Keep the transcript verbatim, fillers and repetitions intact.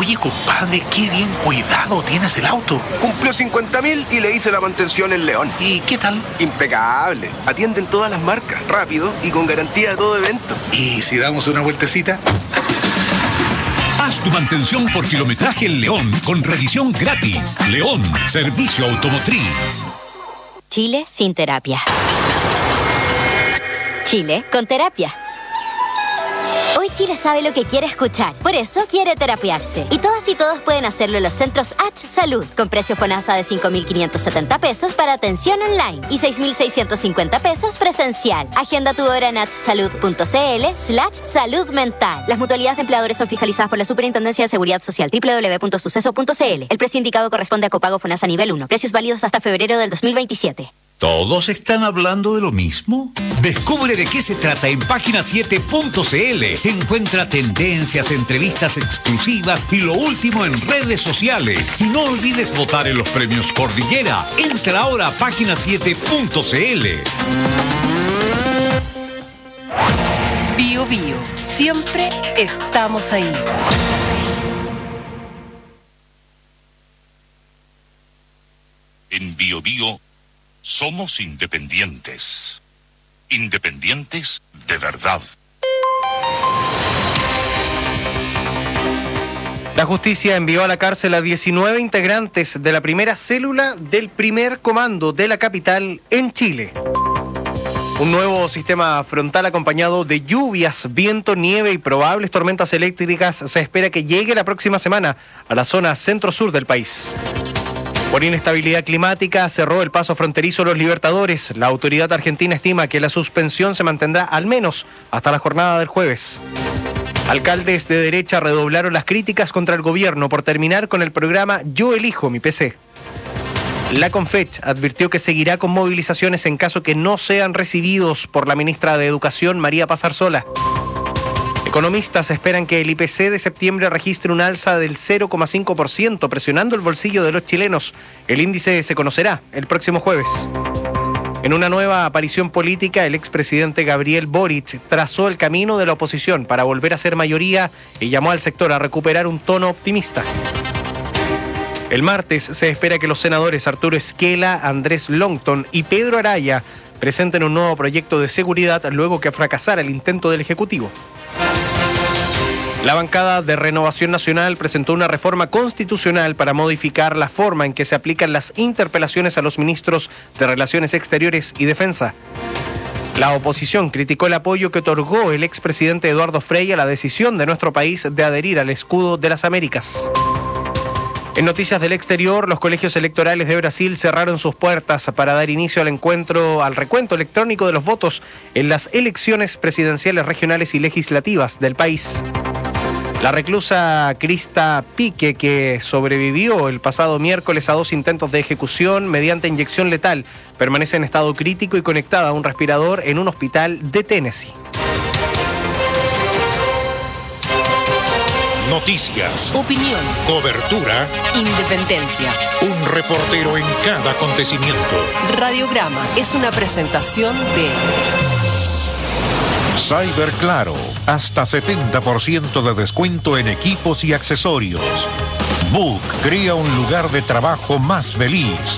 Oye, compadre, qué bien cuidado tienes el auto. Cumplió cincuenta mil y le hice la mantención en León. ¿Y qué tal? Impecable. Atienden todas las marcas, rápido y con garantía de todo evento. ¿Y si damos una vueltecita? Haz tu mantención por kilometraje en León con revisión gratis. León, servicio automotriz. Chile sin terapia. Chile con terapia. Hoy Chile sabe lo que quiere escuchar, por eso quiere terapiarse. Y todas y todos pueden hacerlo en los centros H Salud, con precio FONASA de cinco mil quinientos setenta pesos para atención online y seis mil seiscientos cincuenta pesos presencial. Agenda tu hora en hsalud.cl slash salud mental. Las mutualidades de empleadores son fiscalizadas por la Superintendencia de Seguridad Social, doble u doble u doble u punto suceso punto c l. El precio indicado corresponde a copago FONASA nivel uno. Precios válidos hasta febrero del dos mil veintisiete. ¿Todos están hablando de lo mismo? Descubre de qué se trata en página siete punto c l. Encuentra tendencias, entrevistas exclusivas y lo último en redes sociales. Y no olvides votar en los premios Cordillera. Entra ahora a página siete punto c l. Bio Bio. Siempre estamos ahí. En Bio Bio somos independientes. Independientes de verdad. La justicia envió a la cárcel a diecinueve integrantes de la primera célula del primer comando de la capital en Chile. Un nuevo sistema frontal acompañado de lluvias, viento, nieve y probables tormentas eléctricas se espera que llegue la próxima semana a la zona centro-sur del país. Por inestabilidad climática cerró el paso fronterizo Los Libertadores. La autoridad argentina estima que la suspensión se mantendrá al menos hasta la jornada del jueves. Alcaldes de derecha redoblaron las críticas contra el gobierno por terminar con el programa Yo elijo mi P C. La Confech advirtió que seguirá con movilizaciones en caso que no sean recibidos por la ministra de Educación, María Paz Arzola. Economistas esperan que el I P C de septiembre registre un alza del cero coma cinco por ciento, presionando el bolsillo de los chilenos. El índice se conocerá el próximo jueves. En una nueva aparición política, el expresidente Gabriel Boric trazó el camino de la oposición para volver a ser mayoría y llamó al sector a recuperar un tono optimista. El martes se espera que los senadores Arturo Esquela, Andrés Longton y Pedro Araya presenten un nuevo proyecto de seguridad luego que fracasara el intento del Ejecutivo. La bancada de Renovación Nacional presentó una reforma constitucional para modificar la forma en que se aplican las interpelaciones a los ministros de Relaciones Exteriores y Defensa. La oposición criticó el apoyo que otorgó el expresidente Eduardo Frei a la decisión de nuestro país de adherir al escudo de las Américas. En noticias del exterior, los colegios electorales de Brasil cerraron sus puertas para dar inicio al encuentro, al recuento electrónico de los votos en las elecciones presidenciales, regionales y legislativas del país. La reclusa Krista Pique, que sobrevivió el pasado miércoles a dos intentos de ejecución mediante inyección letal, permanece en estado crítico y conectada a un respirador en un hospital de Tennessee. Noticias, Opinión, cobertura, independencia. un reportero en cada acontecimiento. Radiograma es una presentación de Cyber Claro, hasta setenta por ciento de descuento en equipos y accesorios. Book crea un lugar de trabajo más feliz.